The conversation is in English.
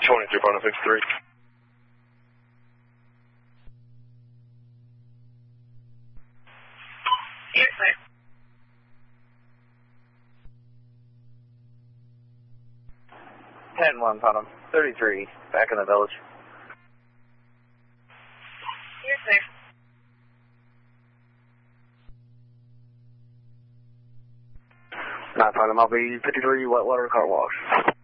23 Barnum 53. Yes, sir. 10-1 Barnum 33, back in the village. Yes, sir. 9 Barnum, I'll be 53 Whitewater Car Wash.